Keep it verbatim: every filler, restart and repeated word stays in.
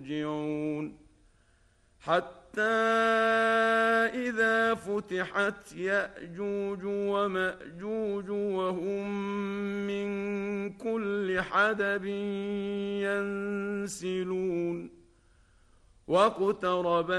يرجعون حتى إذا فتحت يأجوج ومأجوج وهم من كل حدب ينسلون واقترب